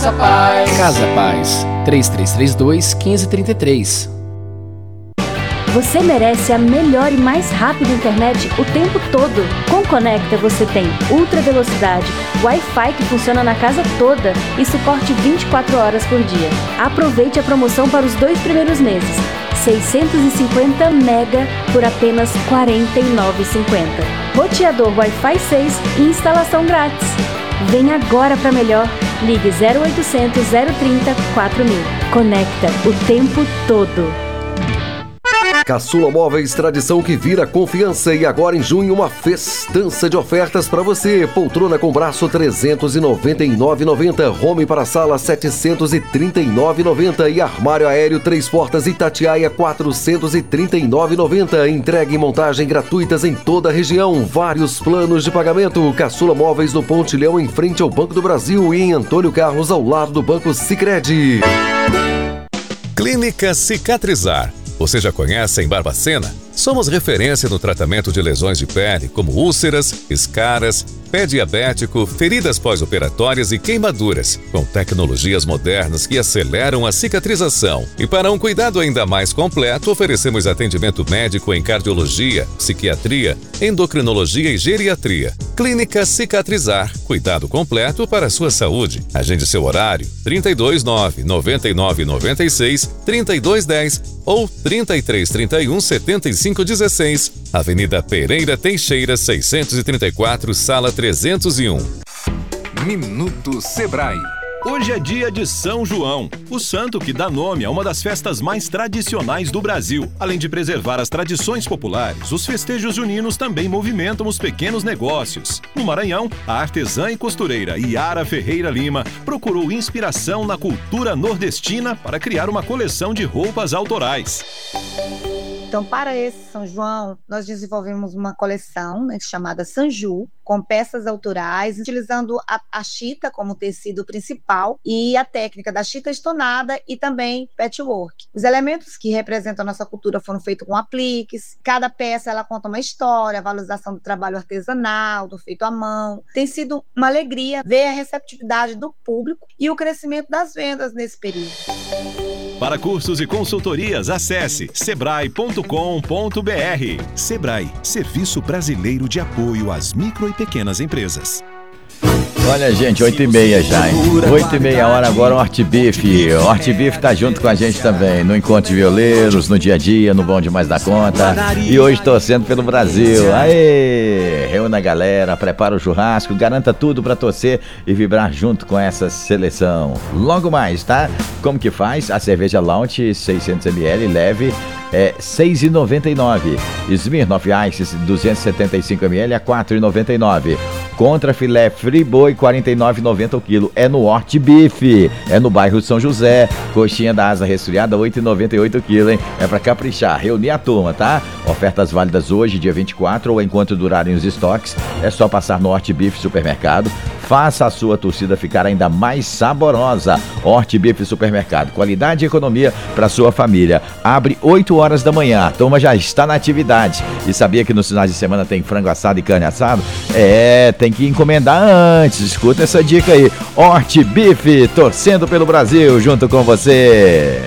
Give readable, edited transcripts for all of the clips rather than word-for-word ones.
Casa Paz. Casa Paz, 3332-1533. Você merece a melhor e mais rápida internet o tempo todo. Com Conecta você tem ultra velocidade, Wi-Fi que funciona na casa toda e suporte 24 horas por dia. Aproveite a promoção para os 2 primeiros meses. 650 mega por apenas R$ 49,50. Roteador Wi-Fi 6 e instalação grátis. Vem agora para melhor. Ligue 0800 030 4000. Conecta o tempo todo. Caçula Móveis, tradição que vira confiança, e agora em junho uma festança de ofertas para você. Poltrona com braço R$ 399,90, home para sala R$ 739,90 e armário aéreo 3 portas Itatiaia R$ 439,90. Entrega e montagem gratuitas em toda a região. Vários planos de pagamento. Caçula Móveis no Pontilhão, em frente ao Banco do Brasil, e em Antônio Carlos, ao lado do Banco Sicredi. Clínica Cicatrizar. Você já conhece em Barbacena? Somos referência no tratamento de lesões de pele, como úlceras, escaras, pé diabético, feridas pós-operatórias e queimaduras, com tecnologias modernas que aceleram a cicatrização. E para um cuidado ainda mais completo, oferecemos atendimento médico em cardiologia, psiquiatria, endocrinologia e geriatria. Clínica Cicatrizar, cuidado completo para a sua saúde. Agende seu horário, 329-9996-3210 ou 3331-7516, Avenida Pereira Teixeira, 634, Sala 301. Minuto Sebrae. Hoje é dia de São João, o santo que dá nome a uma das festas mais tradicionais do Brasil. Além de preservar as tradições populares, os festejos juninos também movimentam os pequenos negócios. No Maranhão, a artesã e costureira Yara Ferreira Lima procurou inspiração na cultura nordestina para criar uma coleção de roupas autorais. Então, para esse São João, nós desenvolvemos uma coleção, né, chamada Sanju, com peças autorais, utilizando a chita como tecido principal e a técnica da chita estonada e também patchwork. Os elementos que representam a nossa cultura foram feitos com apliques. Cada peça ela conta uma história, a valorização do trabalho artesanal, do feito à mão. Tem sido uma alegria ver a receptividade do público e o crescimento das vendas nesse período. Para cursos e consultorias, acesse sebrae.com.br. Sebrae, Serviço Brasileiro de Apoio às Micro e Pequenas Empresas. Olha, gente, 8h30 já, hein? 8h30 hora agora, o Hortibife. O Hortibife tá junto com a gente também, no Encontro de Violeiros, no dia a dia, no Bom Demais da Conta. E hoje torcendo pelo Brasil. Aê! Reúna a galera, prepara o churrasco, garanta tudo pra torcer e vibrar junto com essa seleção. Logo mais, tá? Como que faz? A cerveja Launch 600ml leve é R$ 6,99. Smirnoff Ice 275ml a R$ 4,99. Contra filé Friboi R$ 49,90 o quilo. É no Hortibife. É no bairro São José. Coxinha da asa resfriada R$ 8,98 o quilo, hein? É pra caprichar, reunir a turma, tá? Ofertas válidas hoje, dia 24, ou enquanto durarem os estoques. É só passar no Hortibife Supermercado. Faça a sua torcida ficar ainda mais saborosa. Hortibife Supermercado. Qualidade e economia para sua família. Abre 8 horas da manhã. A turma já está na atividade. E sabia que nos finais de semana tem frango assado e carne assado? Tem que encomendar antes. Escuta essa dica aí. Hortibife, torcendo pelo Brasil, junto com você.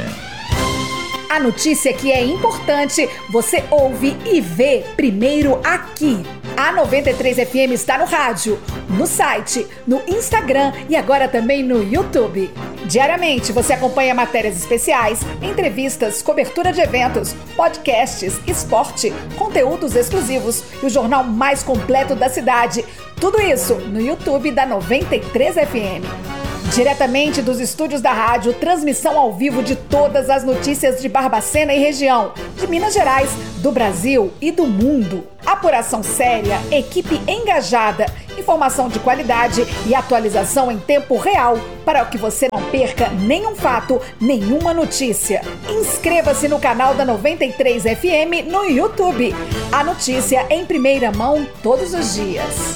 A notícia que é importante, você ouve e vê primeiro aqui. A 93 FM está no rádio, no site, no Instagram e agora também no YouTube. Diariamente você acompanha matérias especiais, entrevistas, cobertura de eventos, podcasts, esporte, conteúdos exclusivos e o jornal mais completo da cidade. Tudo isso no YouTube da 93 FM. Diretamente dos estúdios da rádio, transmissão ao vivo de todas as notícias de Barbacena e região, de Minas Gerais, do Brasil e do mundo. Apuração séria, equipe engajada, informação de qualidade e atualização em tempo real para que você não perca nenhum fato, nenhuma notícia. Inscreva-se no canal da 93 FM no YouTube. A notícia em primeira mão todos os dias.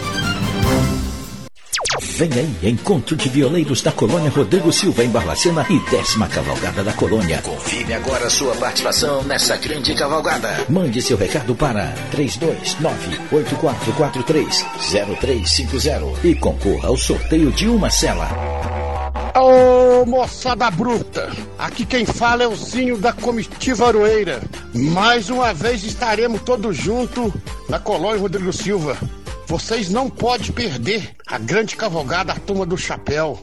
Vem aí, Encontro de Violeiros da Colônia Rodrigo Silva em Barbacena e 10ª Cavalgada da Colônia. Confirme agora sua participação nessa grande cavalgada. Mande seu recado para 329-8443-0350 e concorra ao sorteio de uma cela. moçada bruta! Aqui quem fala é o Zinho da Comitiva Aroeira. Mais uma vez estaremos todos juntos na Colônia Rodrigo Silva. Vocês não podem perder a grande cavalgada, a Turma do Chapéu.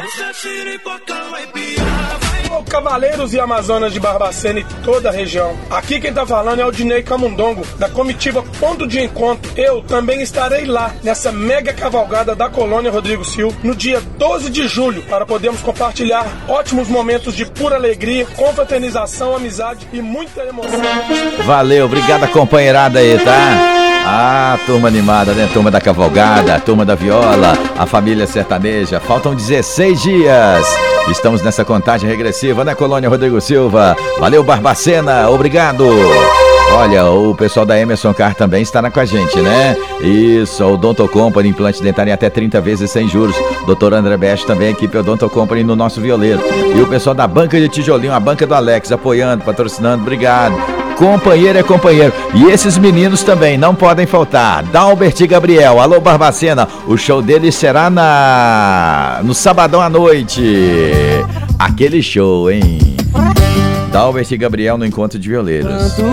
Ô, cavaleiros e amazonas de Barbacena e toda a região. Aqui quem tá falando é o Dinei Camundongo, da comitiva Ponto de Encontro. Eu também estarei lá, nessa mega cavalgada da Colônia Rodrigo Silva, no dia 12 de julho, para podermos compartilhar ótimos momentos de pura alegria, confraternização, amizade e muita emoção. Valeu, obrigado a companheirada aí, tá? Ah, turma animada, né? Turma da cavalgada, turma da viola, a família sertaneja. Faltam 16 dias. Estamos nessa contagem regressiva, né, Colônia Rodrigo Silva? Valeu, Barbacena, obrigado. Olha, o pessoal da Emerson Car também está com a gente, né? Isso, o Odonto Company, implante dentário em até 30 vezes sem juros. Dr. André Best também, equipe Odonto Company no nosso violeiro. E o pessoal da Banca de Tijolinho, a banca do Alex, apoiando, patrocinando, obrigado. Companheiro é companheiro. E esses meninos também não podem faltar. Dalbert e Gabriel, alô Barbacena. O show deles será no sabadão à noite. Aquele show, hein? Dalbert e Gabriel no Encontro de Violeiros.